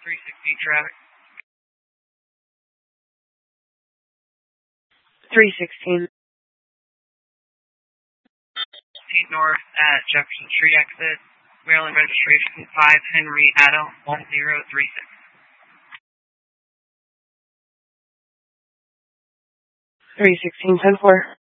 360 traffic. 316. North at Jefferson Street exit. Maryland registration 5 Henry Adam 1036. 316, 10-4.